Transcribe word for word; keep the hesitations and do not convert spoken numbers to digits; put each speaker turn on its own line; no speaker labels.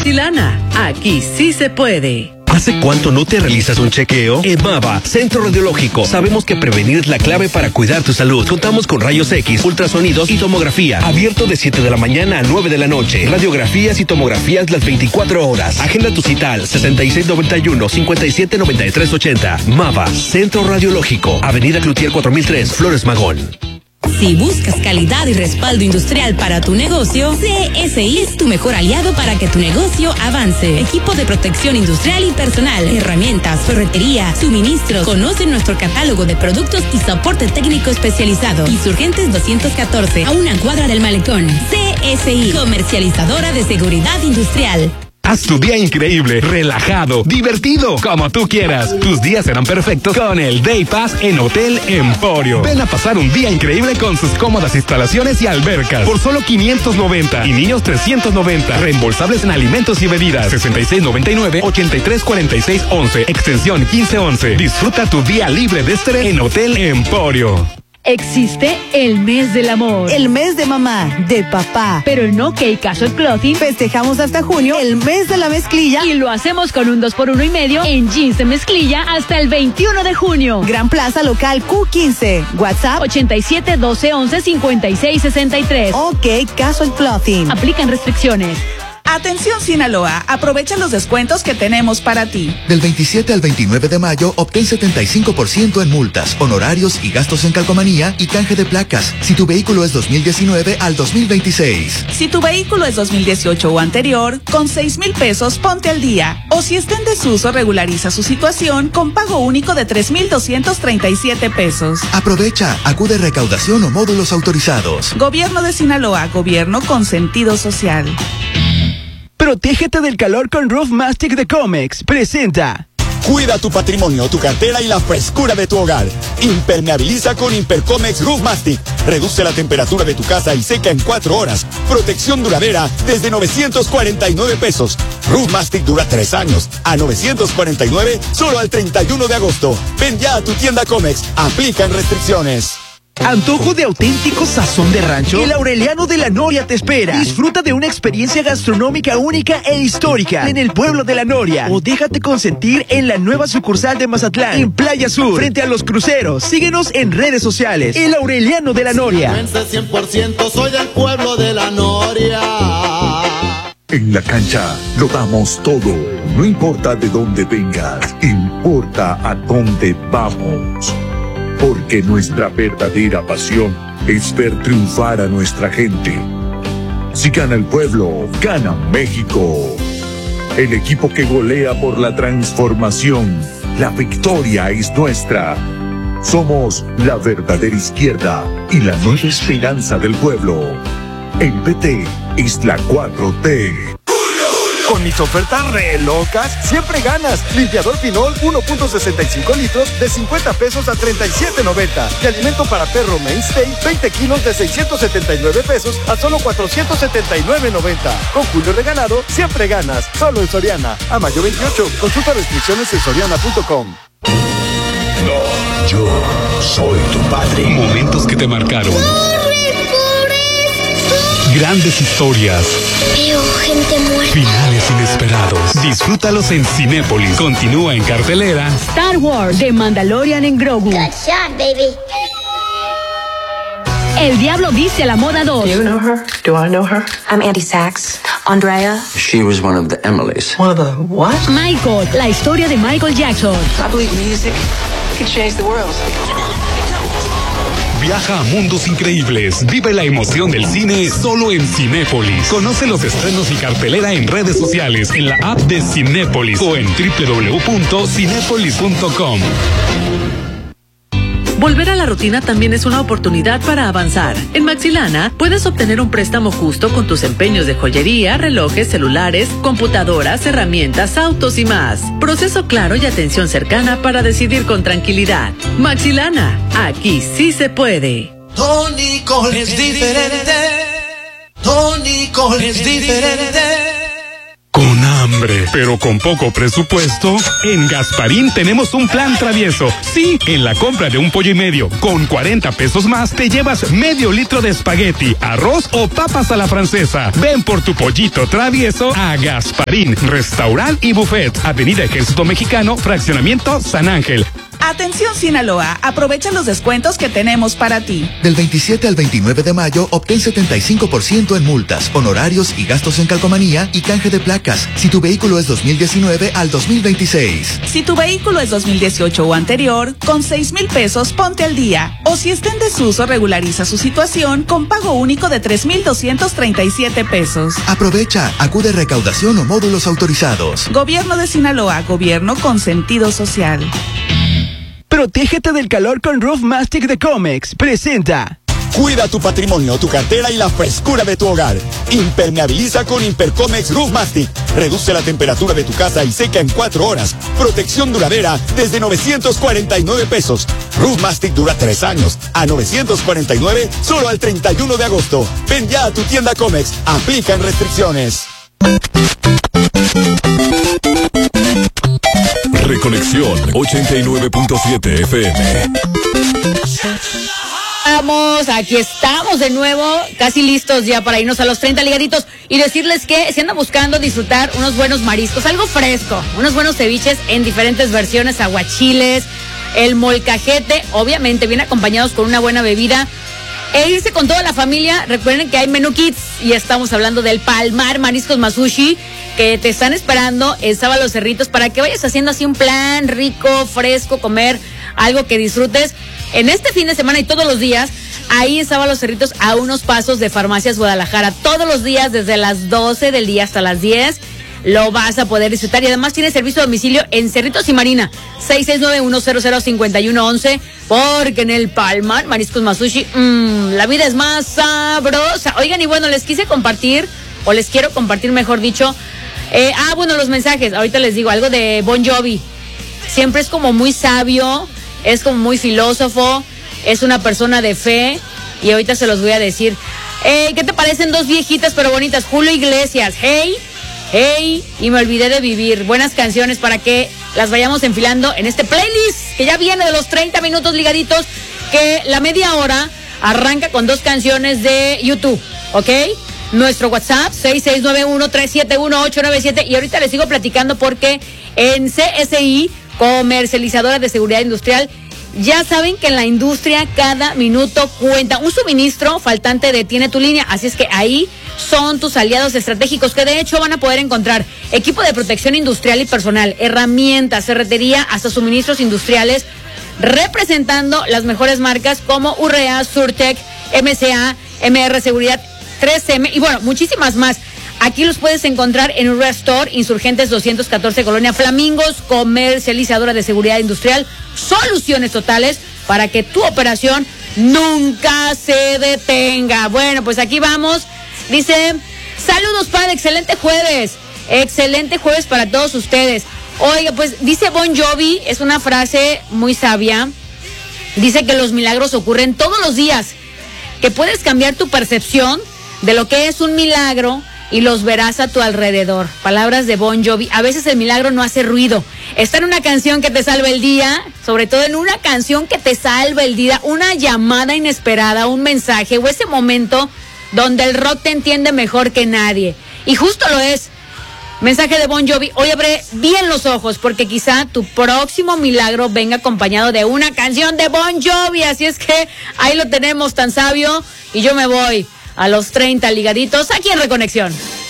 Maxilana, aquí sí se puede.
¿Hace cuánto no te realizas un chequeo? En Mava, Centro Radiológico, sabemos que prevenir es la clave para cuidar tu salud. Contamos con rayos X, ultrasonidos y tomografía. Abierto de siete de la mañana a nueve de la noche. Radiografías y tomografías las veinticuatro horas. Agenda tu cita al sesenta y seis noventa y uno, cincuenta y siete noventa y tres ochenta. Mava, Centro Radiológico, Avenida Cloutier cuatro mil tres, Flores Magón.
Si buscas calidad y respaldo industrial para tu negocio, C S I es tu mejor aliado para que tu negocio avance. Equipo de protección industrial y personal, herramientas, ferretería, suministros. Conoce nuestro catálogo de productos y soporte técnico especializado. Insurgentes doscientos catorce, a una cuadra del malecón. C S I, comercializadora de seguridad industrial.
Haz tu día increíble, relajado, divertido, como tú quieras. Tus días serán perfectos con el Day Pass en Hotel Emporio. Ven a pasar un día increíble con sus cómodas instalaciones y albercas por solo quinientos noventa y niños trescientos noventa. Reembolsables en alimentos y bebidas. sesenta y seis noventa y nueve, ochenta y tres cuarenta y seis once, extensión quince once. Disfruta tu día libre de estrés en Hotel Emporio.
Existe el mes del amor,
el mes de mamá, de papá,
pero en OK Casual Clothing
festejamos hasta junio el mes de la mezclilla
y lo hacemos con un dos por uno y medio en jeans de mezclilla hasta el veintiuno de junio.
Gran Plaza Local Q quince, WhatsApp
ochenta y siete doce once cincuenta y seis sesenta y tres.
OK Casual Clothing.
Aplican restricciones.
Atención Sinaloa, aprovecha los descuentos que tenemos para ti.
Del veintisiete al veintinueve de mayo, obtén setenta y cinco por ciento en multas, honorarios y gastos en calcomanía y canje de placas. Si tu vehículo es dos mil diecinueve al dos mil veintiséis.
Si tu vehículo es dos mil dieciocho o anterior, con seis mil pesos ponte al día. O si está en desuso, regulariza su situación con pago único de tres mil doscientos treinta y siete pesos.
Aprovecha, acude a recaudación o módulos autorizados.
Gobierno de Sinaloa, gobierno con sentido social.
Protégete del calor con Roof Mastic de Comex. Presenta.
Cuida tu patrimonio, tu cartera y la frescura de tu hogar. Impermeabiliza con Impercomex Roof Mastic. Reduce la temperatura de tu casa y seca en cuatro horas. Protección duradera desde novecientos cuarenta y nueve pesos. Roof Mastic dura tres años. A novecientos cuarenta y nueve solo al treinta y uno de agosto. Ven ya a tu tienda Comex. Aplican restricciones.
Antojo de auténtico sazón de rancho. El Aureliano de la Noria te espera. Disfruta de una experiencia gastronómica única e histórica en el pueblo de la Noria. O déjate consentir en la nueva sucursal de Mazatlán, en Playa Sur, frente a los cruceros. Síguenos en redes sociales. El Aureliano de la Noria.
cien por ciento soy del pueblo de la Noria.
En la cancha lo damos todo. No importa de dónde vengas, importa a dónde vamos. Porque nuestra verdadera pasión es ver triunfar a nuestra gente. Si gana el pueblo, gana México. El equipo que golea por la transformación. La victoria es nuestra. Somos la verdadera izquierda y la nueva esperanza del pueblo. El P T es la cuatro T.
Con mis ofertas re locas, siempre ganas. Limpiador Pinol uno punto sesenta y cinco litros de cincuenta pesos a treinta y siete noventa. Y alimento para perro Mainstay veinte kilos de seiscientos setenta y nueve pesos a solo cuatrocientos setenta y nueve noventa. Con Julio Regalado, siempre ganas. Solo en Soriana. A mayo veintiocho. Consulta restricciones en soriana punto com.
No, yo soy tu padre. Momentos que te marcaron. Grandes historias.
Veo gente muerta.
Finales inesperados. Disfrútalos en Cinépolis. Continúa en cartelera
Star Wars The Mandalorian en Grogu.
Good shot, baby.
El Diablo Viste a la Moda dos.
Do you know her? Do I know her? I'm Andy Sachs. Andrea.
She was one of the Emilys.
One of the what?
Michael, la historia de Michael Jackson.
I believe music can change the world.
Viaja a mundos increíbles. Vive la emoción del cine solo en Cinépolis. Conoce los estrenos y cartelera en redes sociales, en la app de Cinépolis o en doble u doble u doble u punto cinépolis punto com.
Volver a la rutina también es una oportunidad para avanzar. En Maxilana puedes obtener un préstamo justo con tus empeños de joyería, relojes, celulares, computadoras, herramientas, autos y más. Proceso claro y atención cercana para decidir con tranquilidad. Maxilana, aquí sí se puede.
Tony Cole es diferente. Tony Cole es diferente.
Con hambre hambre, pero con poco presupuesto. En Gasparín tenemos un plan travieso. Sí, en la compra de un pollo y medio con cuarenta pesos más te llevas medio litro de espagueti, arroz o papas a la francesa. Ven por tu pollito travieso a Gasparín, restaurant y buffet, Avenida Ejército Mexicano, Fraccionamiento San Ángel.
Atención Sinaloa, aprovecha los descuentos que tenemos para ti.
Del veintisiete al veintinueve de mayo, obtén setenta y cinco por ciento en multas, honorarios y gastos en calcomanía y canje de placas, si tu vehículo es dos mil diecinueve al dos mil veintiséis.
Si tu vehículo es dos mil dieciocho o anterior, con seis mil pesos ponte al día. O si está en desuso, regulariza su situación con pago único de tres mil doscientos treinta y siete pesos.
Aprovecha, acude a recaudación o módulos autorizados.
Gobierno de Sinaloa, gobierno con sentido social.
Protégete del calor con Roof Mastic de Comex. Presenta.
Cuida tu patrimonio, tu cartera y la frescura de tu hogar. Impermeabiliza con Impercomex Roof Mastic. Reduce la temperatura de tu casa y seca en cuatro horas. Protección duradera desde novecientos cuarenta y nueve pesos. Roof Mastic dura tres años. A novecientos cuarenta y nueve solo al treinta y uno de agosto. Ven ya a tu tienda Comex. Aplican restricciones.
Reconexión ochenta y nueve punto siete F M.
Vamos, aquí estamos de nuevo, casi listos ya para irnos a los treinta ligaditos y decirles que si andan buscando disfrutar unos buenos mariscos, algo fresco, unos buenos ceviches en diferentes versiones, aguachiles, el molcajete, obviamente bien acompañados con una buena bebida, e irse con toda la familia. Recuerden que hay menú kids y estamos hablando del Palmar Mariscos Masushi, que te están esperando en Sábalo Los Cerritos para que vayas haciendo así un plan rico, fresco, comer algo que disfrutes en este fin de semana y todos los días. Ahí en Sábalo Los Cerritos, a unos pasos de Farmacias Guadalajara, todos los días desde las doce del día hasta las diez. Lo vas a poder disfrutar y además tiene servicio a domicilio en Cerritos y Marina, seis seis nueve, uno cero cero, cinco uno once, porque en el Palmar Mariscos Masushi, mmm, la vida es más sabrosa. Oigan, y bueno, les quise compartir, o les quiero compartir, mejor dicho, eh, ah, bueno, los mensajes, ahorita les digo algo de Bon Jovi. Siempre es como muy sabio, es como muy filósofo, es una persona de fe, y ahorita se los voy a decir. Eh, ¿qué te parecen dos viejitas pero bonitas? Julio Iglesias, hey... Hey, y me olvidé de vivir. Buenas canciones para que las vayamos enfilando en este playlist que ya viene de los treinta minutos ligaditos, que la media hora arranca con dos canciones de YouTube, ¿ok? Nuestro WhatsApp, seis seis nueve uno, tres siete uno, ocho nueve siete, y ahorita les sigo platicando porque en C S I, Comercializadora de Seguridad Industrial, ya saben que en la industria cada minuto cuenta. Un suministro faltante detiene tu línea, así es que ahí son tus aliados estratégicos, que de hecho van a poder encontrar equipo de protección industrial y personal, herramientas, ferretería, hasta suministros industriales, representando las mejores marcas como Urrea, Surtec, M C A, M R Seguridad, tres M y bueno, muchísimas más. Aquí los puedes encontrar en Urrea Store, Insurgentes doscientos catorce, Colonia Flamingos, Comercializadora de Seguridad Industrial, soluciones totales para que tu operación nunca se detenga. Bueno, pues aquí vamos. Dice, saludos, padre, excelente jueves. Excelente jueves para todos ustedes. Oiga, pues dice Bon Jovi, es una frase muy sabia. Dice que los milagros ocurren todos los días, que puedes cambiar tu percepción de lo que es un milagro y los verás a tu alrededor. Palabras de Bon Jovi. A veces el milagro no hace ruido. Está en una canción que te salva el día, sobre todo en una canción que te salva el día, una llamada inesperada, un mensaje o ese momento donde el rock te entiende mejor que nadie. Y justo lo es. Mensaje de Bon Jovi. Hoy abre bien los ojos porque quizá tu próximo milagro venga acompañado de una canción de Bon Jovi. Así es que ahí lo tenemos, tan sabio. Y yo me voy a los treinta ligaditos aquí en Reconexión.